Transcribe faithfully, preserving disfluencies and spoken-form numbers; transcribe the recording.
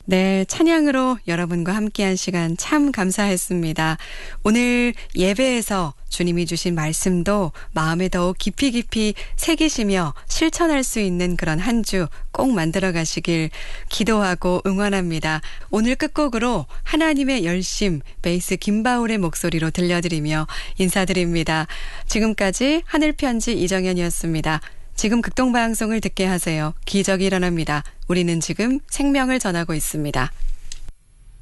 네, 찬양으로 여러분과 함께한 시간 참 감사했습니다. 오늘 예배에서 주님이 주신 말씀도 마음에 더욱 깊이 깊이 새기시며 실천할 수 있는 그런 한 주 꼭 만들어 가시길 기도하고 응원합니다. 오늘 끝곡으로 하나님의 열심 베이스 김바울의 목소리로 들려드리며 인사드립니다. 지금까지 하늘편지 이정현이었습니다. 지금 극동방송을 듣게 하세요. 기적이 일어납니다. 우리는 지금 생명을 전하고 있습니다.